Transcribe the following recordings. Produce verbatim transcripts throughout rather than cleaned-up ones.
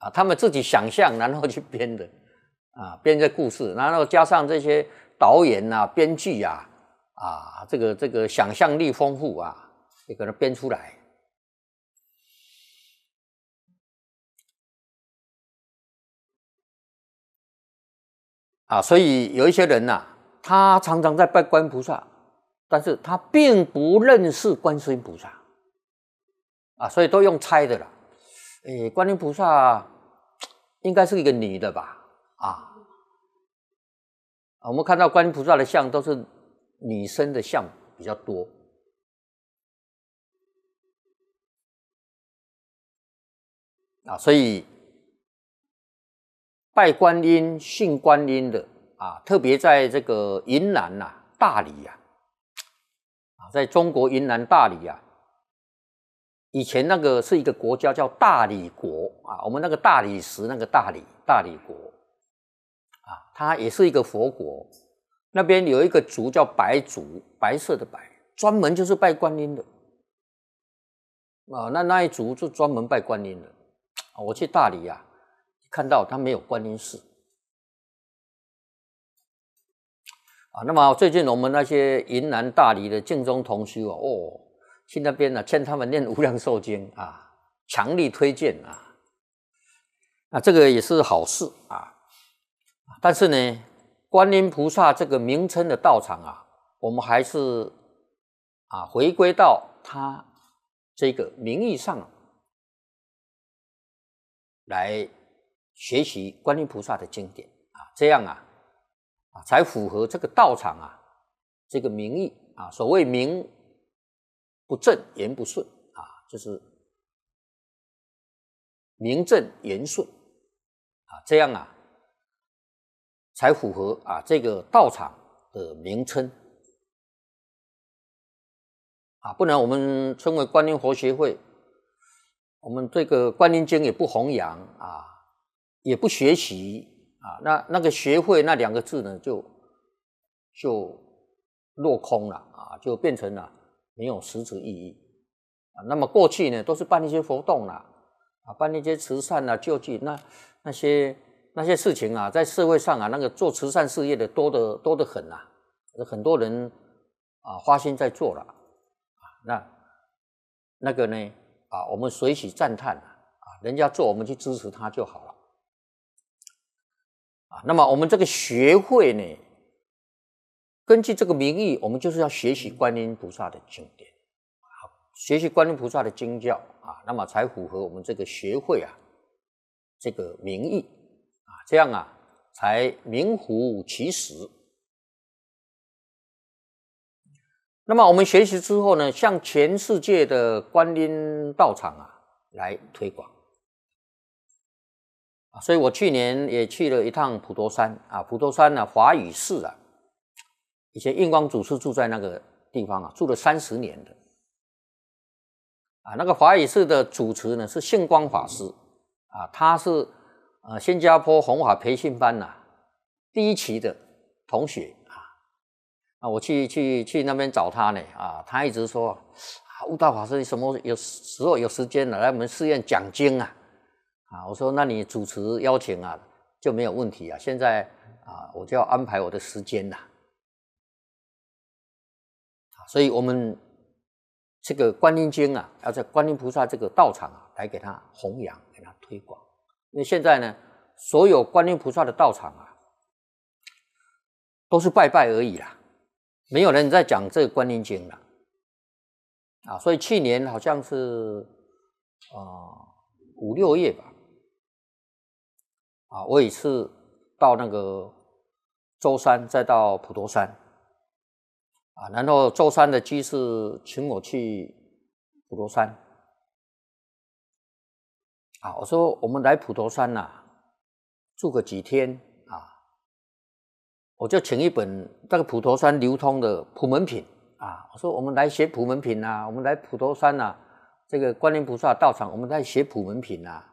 啊，他们自己想象然后去编的啊，编这故事，然后加上这些导演啊、编剧啊，啊，这个这个想象力丰富啊，就给它编出来。啊，所以有一些人呐、啊，他常常在拜观音菩萨，但是他并不认识观世音菩萨，啊，所以都用猜的啦。诶，观音菩萨应该是一个女的吧？啊，我们看到观音菩萨的像都是女生的像比较多。啊，所以拜观音、信观音的啊，特别在这个云南呐、啊、大理呀、啊，在中国云南大理啊，以前那个是一个国家叫大理国啊，我们那个大理石那个大理大理国啊，它也是一个佛国。那边有一个族叫白族，白色的白，专门就是拜观音的啊。那那一族就专门拜观音的。我去大理啊，看到他没有观音寺啊。那么最近我们那些云南大理的净宗同修啊，哦，去那边呢、啊，劝他们念无量寿经啊，强力推荐啊。那这个也是好事啊。但是呢，观音菩萨这个名称的道场啊，我们还是啊回归到它这个名义上来学习观音菩萨的经典啊，这样啊啊才符合这个道场啊这个名义啊。所谓名不正言不顺啊，就是名正言顺啊，这样啊才符合啊这个道场的名称啊，不然我们称为观音佛学会，我们这个观音经也不弘扬啊，也不学习啊，那那个学会那两个字呢，就就落空了啊，就变成了没有实质意义啊。那么过去呢，都是办一些活动啦，啊，办一些慈善啊、救济，那那些那些事情啊，在社会上啊，那个做慈善事业的多的多得很呐、啊，很多人啊花心在做了啊，那那个呢？啊，我们随喜赞叹啊，人家做我们去支持他就好了啊。那么我们这个学会呢，根据这个名义，我们就是要学习观音菩萨的经典啊，学习观音菩萨的经教啊，那么才符合我们这个学会啊这个名义啊，这样啊才名副其实。那么我们学习之后呢，向全世界的观音道场啊来推广啊，所以我去年也去了一趟普陀山啊，普陀山呢、啊、华语寺啊，以前印光祖师住在那个地方啊，住了三十年的啊，那个华语寺的主持呢是性光法师啊，他是呃新加坡弘法培训班呐、啊、第一期的同学。啊，我去去去那边找他呢，啊，他一直说，啊，悟道法师什么有时候有时间了来我们寺院讲经啊，啊，我说那你主持邀请啊就没有问题啊，现在啊我就要安排我的时间啦，啊，所以我们这个观音经啊，要在观音菩萨这个道场啊来给他弘扬，给他推广，因为现在呢，所有观音菩萨的道场啊都是拜拜而已啦。没有人在讲这个观音经了啊，所以去年好像是呃五六月吧，啊，我也是到那个舟山，再到普陀山啊，然后舟山的居士请我去普陀山啊，我说我们来普陀山呐、啊，住个几天啊。我就请一本这个普陀山流通的普门品啊，我说我们来学普门品啊，我们来普陀山啊，这个观音菩萨道场，我们来学普门品啊，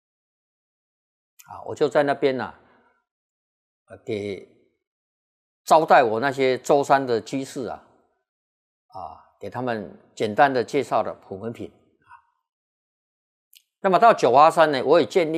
啊，我就在那边呐、啊，呃，给招待我那些舟山的居士啊，啊，给他们简单的介绍了普门品啊。那么到九华山呢，我也建立。